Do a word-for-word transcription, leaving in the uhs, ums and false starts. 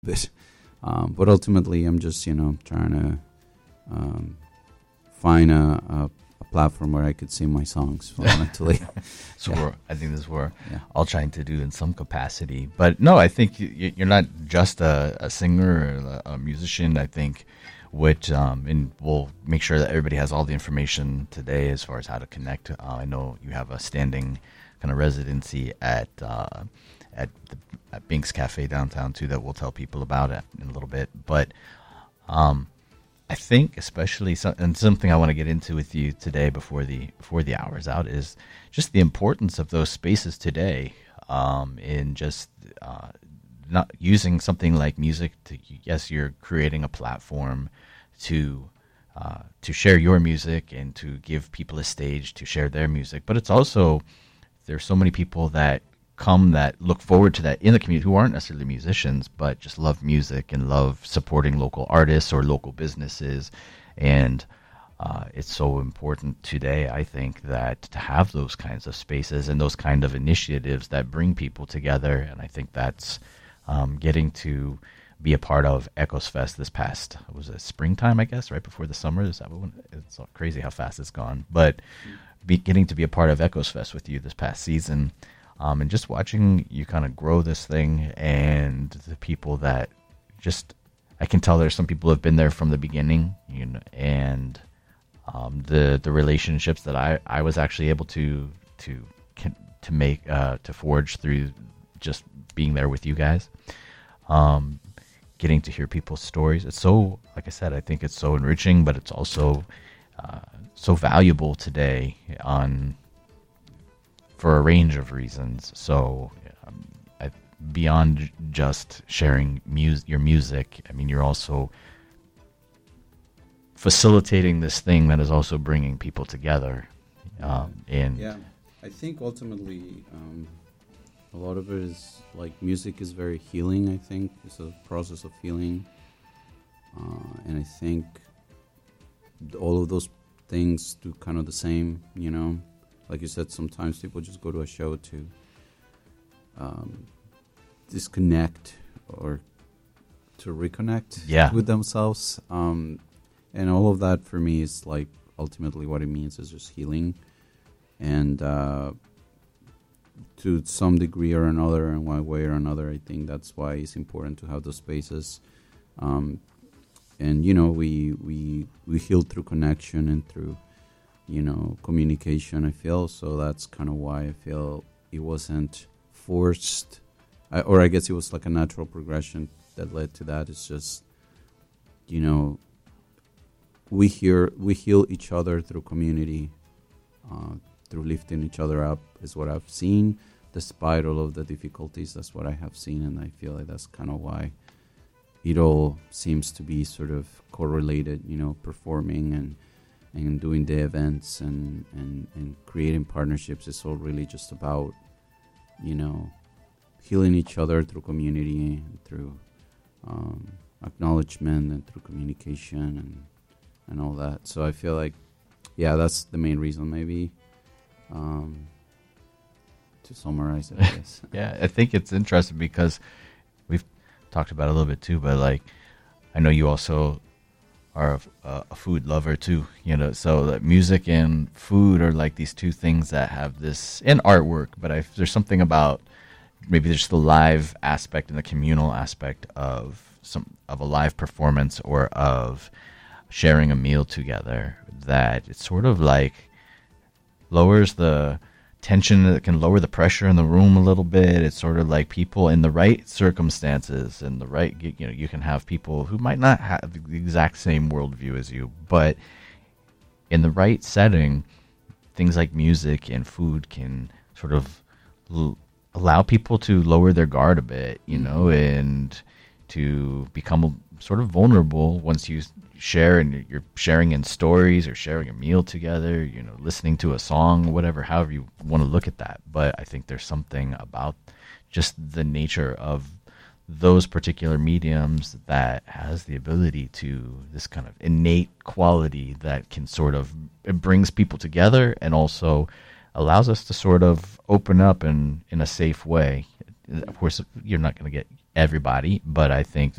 bit. Um, but ultimately, I'm just, you know, trying to um, find a, a, a platform where I could sing my songs fundamentally. So Yeah. we're, I think this is what Yeah. all trying to do in some capacity. But no, I think you, you- you're not just a, a singer or a, a musician. I think what, um, and we'll make sure that everybody has all the information today as far as how to connect. Uh, I know you have a standing kind of residency at uh, at the at Binks Cafe downtown too that we'll tell people about it in a little bit. But um, I think especially some, and something I want to get into with you today before the before the hour is out is just the importance of those spaces today um, in just uh, not using something like music to, yes, you're creating a platform to uh, to share your music and to give people a stage to share their music, but it's also there's so many people that come that look forward to that in the community who aren't necessarily musicians but just love music and love supporting local artists or local businesses. And uh, it's so important today, I think, that to have those kinds of spaces and those kind of initiatives that bring people together. And I think that's um, getting to be a part of Echos Fest this past, was it springtime, I guess, right before the summer? Is that what, it's all crazy how fast it's gone. But be, getting to be a part of Echos Fest with you this past season, um, and just watching you kind of grow this thing, and the people that just, I can tell there's some people who have been there from the beginning, you know, and um, the the relationships that I, I was actually able to to to make uh, to forge through just being there with you guys. Um, getting to hear people's stories. It's so, like I said, I think it's so enriching, but it's also uh, so valuable today on for a range of reasons. So um, I, beyond just sharing mus- your music, I mean, you're also facilitating this thing that is also bringing people together. Um, and Yeah, I think ultimately um, a lot of it is like music is very healing. I think it's a process of healing, uh, and I think all of those things do kind of the same. You know, like you said, sometimes people just go to a show to um, disconnect or to reconnect Yeah. with themselves, um, and all of that for me is like ultimately what it means is just healing. And uh, to some degree or another, in one way or another, I think that's why it's important to have those spaces. Um, and you know, we we we heal through connection and through, you know, communication. I feel so. That's kind of why I feel it wasn't forced, I, or I guess it was like a natural progression that led to that. It's just, you know, we hear we heal each other through community. Uh, through lifting each other up is what I've seen, despite all of the difficulties. That's what I have seen, and I feel like that's kind of why it all seems to be sort of correlated, you know, performing and and doing the events and, and, and creating partnerships. It's all really just about, you know, healing each other through community and through um, acknowledgement and through communication and, and all that. So I feel like, yeah, that's the main reason maybe. Um, to summarize it, I guess. Yeah, I think it's interesting because we've talked about it a little bit too, but like, I know you also are a, a food lover too, you know, so that music and food are like these two things that have this, and artwork, but I, there's something about maybe there's the live aspect and the communal aspect of some, of a live performance or of sharing a meal together, that it's sort of like lowers the tension, it can lower the pressure in the room a little bit. It's sort of like people in the right circumstances and the right, you know, you can have people who might not have the exact same worldview as you, but in the right setting, things like music and food can sort of l- allow people to lower their guard a bit, you know, and to become sort of vulnerable once you share, and you're sharing in stories or sharing a meal together, you know, listening to a song, whatever, however you want to look at that. But I think there's something about just the nature of those particular mediums that has the ability to this kind of innate quality that can sort of, it brings people together and also allows us to sort of open up in, in a safe way. Of course, you're not going to get everybody, but I think